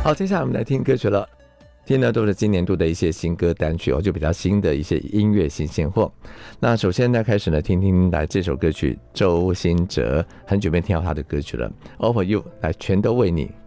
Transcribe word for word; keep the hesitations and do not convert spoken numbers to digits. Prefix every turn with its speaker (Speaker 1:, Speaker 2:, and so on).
Speaker 1: 好，接下来我们来听歌曲了。听呢都是今年度的一些新歌单曲哦，就比较新的一些音乐新鲜货。那首先呢，开始呢听听来这首歌曲，周兴哲，很久没听到他的歌曲了。All for You， 来全都为你。